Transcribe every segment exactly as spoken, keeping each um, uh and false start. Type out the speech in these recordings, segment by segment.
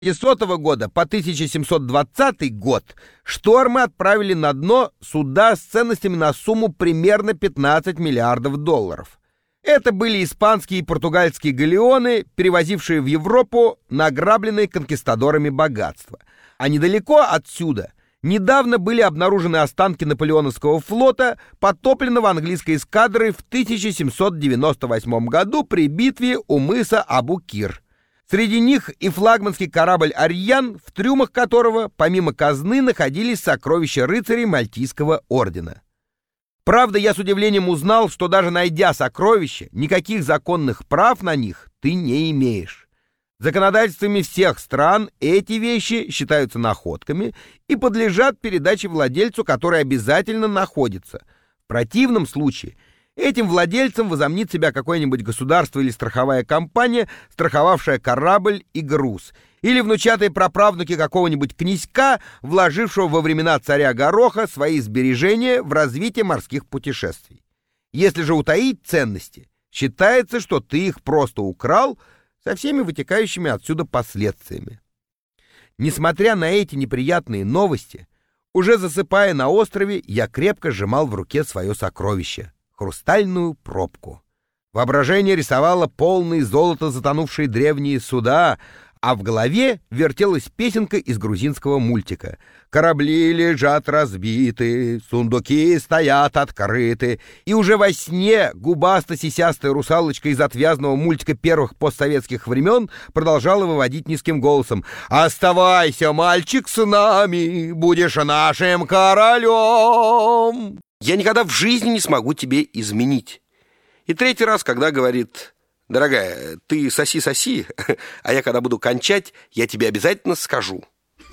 тысяча девятисотого года по тысяча семьсот двадцатый год штормы отправили на дно суда с ценностями на сумму примерно пятнадцать миллиардов долларов. Это были испанские и португальские галеоны, перевозившие в Европу награбленные конкистадорами богатства. А недалеко отсюда недавно были обнаружены останки Наполеоновского флота, потопленного английской эскадрой в тысяча семьсот девяносто восьмом году при битве у мыса Абу-Кир. Среди них и флагманский корабль «Арьян», в трюмах которого, помимо казны, находились сокровища рыцарей Мальтийского ордена. Правда, я с удивлением узнал, что даже найдя сокровища, никаких законных прав на них ты не имеешь. Законодательствами всех стран эти вещи считаются находками и подлежат передаче владельцу, который обязательно находится. В противном случае этим владельцем возомнит себя какое-нибудь государство или страховая компания, страховавшая корабль и груз, или внучатые праправнуки какого-нибудь князька, вложившего во времена царя Гороха свои сбережения в развитие морских путешествий. Если же утаить ценности, считается, что ты их просто украл со всеми вытекающими отсюда последствиями. Несмотря на эти неприятные новости, уже засыпая на острове, я крепко сжимал в руке свое сокровище — хрустальную пробку. Воображение рисовало полные золота затонувшие древние суда, а в голове вертелась песенка из грузинского мультика. «Корабли лежат разбиты, сундуки стоят открыты». И уже во сне губасто-сисястая русалочка из отвязного мультика первых постсоветских времен продолжала выводить низким голосом: «Оставайся, мальчик, с нами, будешь нашим королем». Я никогда в жизни не смогу тебе изменить. И третий раз, когда говорит: «Дорогая, ты соси-соси, а я, когда буду кончать, я тебе обязательно скажу».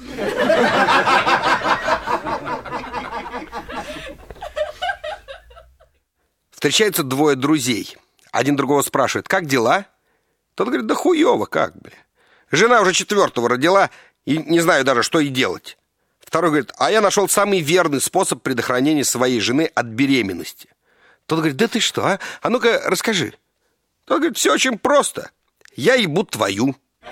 Встречаются двое друзей. Один другого спрашивает: «Как дела?» Тот говорит: «Да хуёво, как, бля. Жена уже четвертого родила, и не знаю даже, что ей делать». Второй говорит: «А я нашел самый верный способ предохранения своей жены от беременности». Тот говорит: «Да ты что, а? А ну-ка расскажи». Тот говорит: «Все очень просто. Я ебу твою».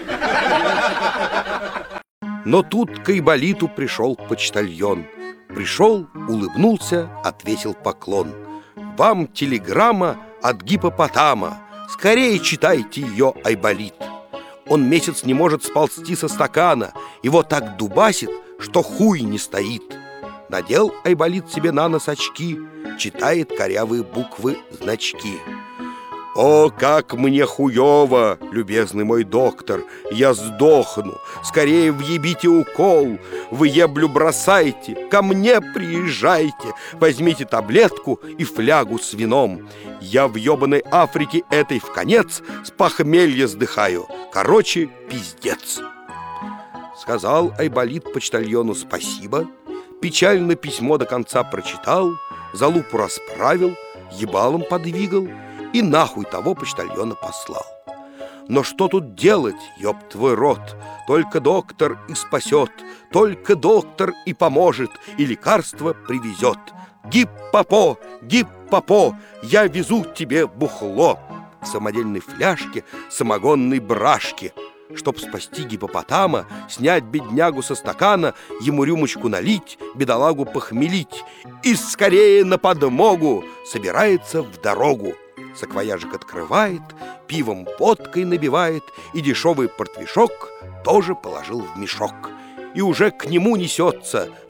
Но тут к Айболиту пришел почтальон. Пришел, улыбнулся, отвесил поклон. «Вам телеграмма от гипопотама. Скорее читайте ее, Айболит. Он месяц не может сползти со стакана. Его так дубасит, что хуй не стоит». Надел Айболит себе на нос очки, читает корявые буквы значки. «О, как мне хуёво, любезный мой доктор, я сдохну, скорее въебите укол, вы еблю бросайте, ко мне приезжайте, возьмите таблетку и флягу с вином. Я в ёбаной Африке этой в конец с похмелья сдыхаю, короче, пиздец». Сказал Айболит почтальону спасибо, печально письмо до конца прочитал, залупу расправил, ебалом подвигал и нахуй того почтальона послал. Но что тут делать, ёб твой рот? Только доктор и спасет, только доктор и поможет, и лекарство привезет. Гиппопо, гиппопо, я везу тебе бухло в самодельной фляжке самогонной брашки. Чтоб спасти гипопотама, снять беднягу со стакана, ему рюмочку налить, бедолагу похмелить. И скорее на подмогу собирается в дорогу. Саквояжик открывает, пивом водкой набивает, и дешевый портвишок тоже положил в мешок. И уже к нему несется